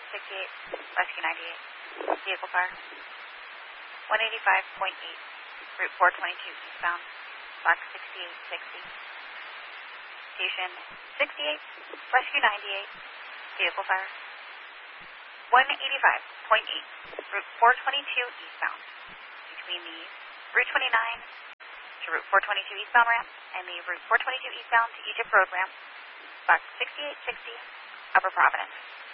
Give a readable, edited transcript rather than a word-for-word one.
68, Rescue 98, vehicle fire. 185.8, Route 422 eastbound, box 6860. Station 68, Rescue 98, vehicle fire. 185.8, Route 422 eastbound, between the Route 29 to Route 422 eastbound ramp and the Route 422 eastbound to Egypt Road ramp, box 6860, Upper Providence.